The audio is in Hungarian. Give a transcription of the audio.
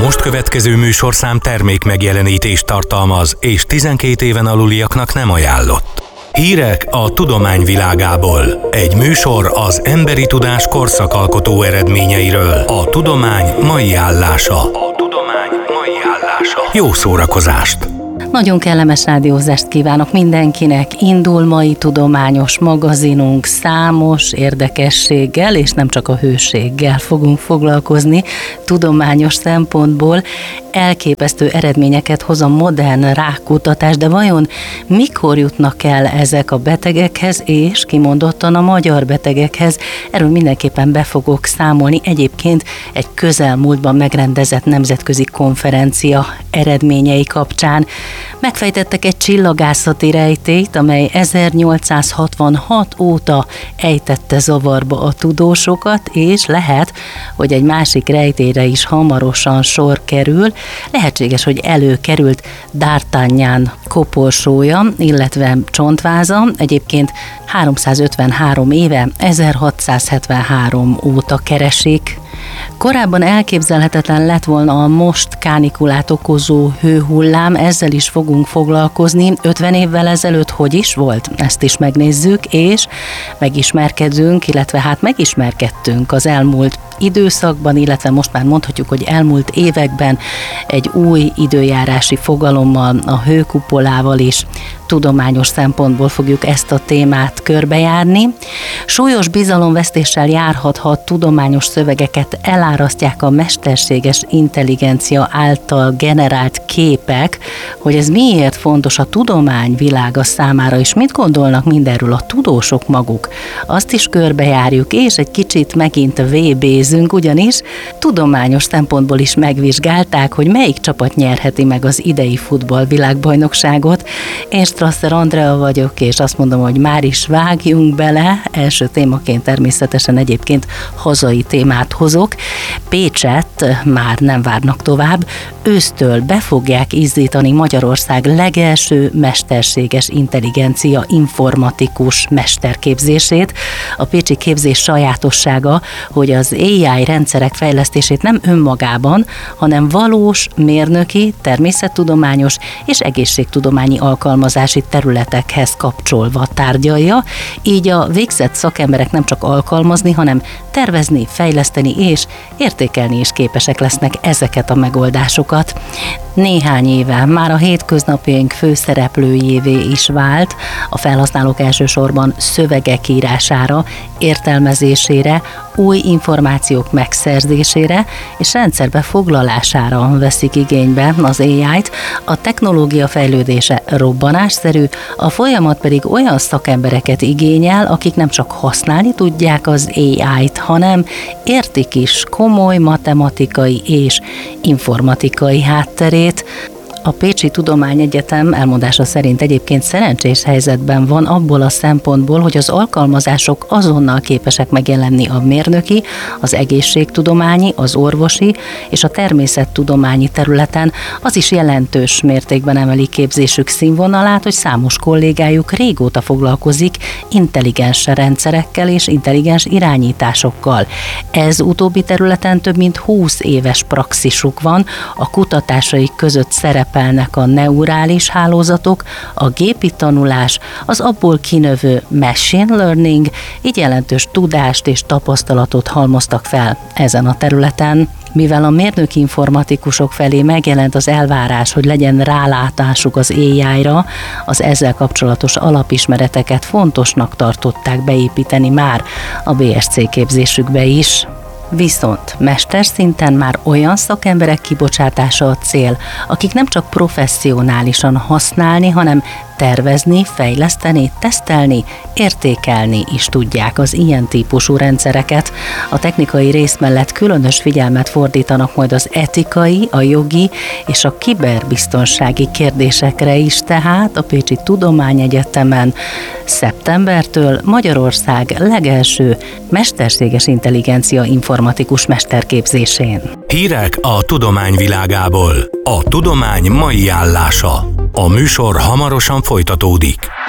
most következő műsorszám termékmegjelenítést tartalmaz, és 12 éven aluliaknak nem ajánlott. Hírek a tudomány világából. Egy műsor az emberi tudás korszakalkotó eredményeiről. A tudomány mai állása. Jó szórakozást! Nagyon kellemes rádiózást kívánok mindenkinek. Indul mai tudományos magazinunk, számos érdekességgel, és nem csak a hőséggel fogunk foglalkozni tudományos szempontból. Elképesztő eredményeket hoz a modern rákkutatás, de vajon mikor jutnak el ezek a betegekhez, és kimondottan a magyar betegekhez? Erről mindenképpen be fogok számolni. Egyébként egy közelmúltban megrendezett nemzetközi konferencia eredményei kapcsán. Megfejtettek egy csillagászati rejtélyt, amely 1866 óta ejtette zavarba a tudósokat, és lehet, hogy egy másik rejtélyre is hamarosan sor kerül. Lehetséges, hogy előkerült D'Artagnan koporsója, illetve csontváza, egyébként 353 éve, 1673 óta keresik. Korábban elképzelhetetlen lett volna a most kánikulát okozó hőhullám, ezzel is fogunk foglalkozni. 50 évvel ezelőtt hogy is volt? Ezt is megnézzük, és megismerkedünk, illetve megismerkedtünk az elmúlt időszakban, illetve most már mondhatjuk, hogy elmúlt években egy új időjárási fogalommal, a hőkupolával is tudományos szempontból fogjuk ezt a témát körbejárni. Súlyos bizalomvesztéssel járhat, ha a tudományos szövegeket elárasztják a mesterséges intelligencia által generált képek, hogy ez miért fontos a tudomány világa számára, és mit gondolnak mindenről a tudósok maguk. Azt is körbejárjuk, és egy kicsit megint VB-zünk, ugyanis tudományos szempontból is megvizsgálták, hogy melyik csapat nyerheti meg az idei futballvilágbajnokságot. Én Strasser Andrea vagyok, és azt mondom, hogy már is vágjunk bele. Első témaként természetesen egyébként hazai témát hozok. Pécset már nem várnak tovább. Ősztől be fogják izzítani Magyarország legelső mesterséges intelligencia informatikus mesterképzését. A pécsi képzés sajátossága, hogy az AI rendszerek fejlesztését nem önmagában, hanem valós mérnöki, természettudományos és egészségtudományi alkalmazási területekhez kapcsolva tárgyalja, így a végzett szakemberek nem csak alkalmazni, hanem tervezni, fejleszteni és értékelni is képesek lesznek ezeket a megoldásokat. Néhány éve már a hétköznapjaink főszereplőjévé is vált, a felhasználók elsősorban szövegek írására, értelmezésére, új információk megszerzésére és rendszerbe foglalására veszik igénybe az AI-t. A technológia fejlődése robbanásszerű, a folyamat pedig olyan szakembereket igényel, akik nem csak használni tudják az AI-t, hanem értik is komoly matematikai és informatikai hátterét. A Pécsi Tudományegyetem elmondása szerint egyébként szerencsés helyzetben van abból a szempontból, hogy az alkalmazások azonnal képesek megjelenni a mérnöki, az egészségtudományi, az orvosi és a természettudományi területen. Az is jelentős mértékben emeli képzésük színvonalát, hogy számos kollégájuk régóta foglalkozik intelligens rendszerekkel és intelligens irányításokkal. Ez utóbbi területen több mint 20 éves praxisuk van, a kutatásaik között szerepelnek a neurális hálózatok, a gépi tanulás, az abból kinövő machine learning, így jelentős tudást és tapasztalatot halmoztak fel ezen a területen. Mivel a mérnöki informatikusok felé megjelent az elvárás, hogy legyen rálátásuk az AI-ra, az ezzel kapcsolatos alapismereteket fontosnak tartották beépíteni már a BSc képzésükbe is. Viszont mesterszinten már olyan szakemberek kibocsátása a cél, akik nem csak professzionálisan használni, hanem tervezni, fejleszteni, tesztelni, értékelni is tudják az ilyen típusú rendszereket. A technikai rész mellett különös figyelmet fordítanak majd az etikai, a jogi és a kiberbiztonsági kérdésekre is, tehát a Pécsi Tudományegyetemen szeptembertől Magyarország legelső mesterséges intelligencia informatikus mesterképzésén. Hírek a tudomány világából. A tudomány mai állása. A műsor hamarosan folytatódik.